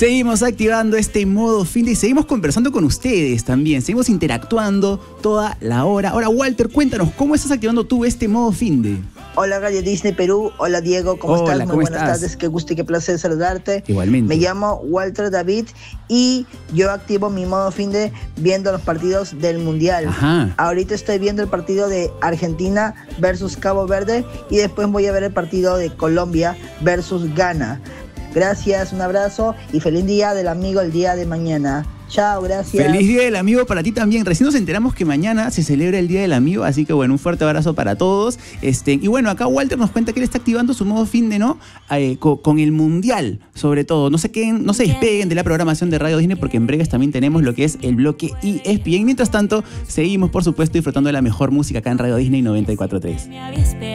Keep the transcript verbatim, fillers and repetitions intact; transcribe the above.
Seguimos activando este modo fin de y seguimos conversando con ustedes también. Seguimos interactuando toda la hora. Ahora, Walter, cuéntanos, ¿cómo estás activando tú este modo fin de? Hola, Radio Disney Perú. Hola, Diego. ¿Cómo Hola, estás? ¿cómo Muy buenas estás? tardes. Qué gusto y qué placer saludarte. Igualmente. Me llamo Walter David y yo activo mi modo fin de viendo los partidos del Mundial. Ajá. Ahorita estoy viendo el partido de Argentina versus Cabo Verde y después voy a ver el partido de Colombia versus Ghana. Gracias, un abrazo y feliz día del amigo el día de mañana. Chao, gracias. Feliz Día del Amigo para ti también. Recién nos enteramos que mañana se celebra el Día del Amigo, así que bueno, un fuerte abrazo para todos. Este, y bueno, acá Walter nos cuenta que él está activando su modo fin de, ¿no? Eh, con, con el Mundial, sobre todo. No se queden, no se despeguen de la programación de Radio Disney porque en breves también tenemos lo que es el bloque E S P N. Mientras tanto, seguimos, por supuesto, disfrutando de la mejor música acá en Radio Disney noventa y cuatro punto tres.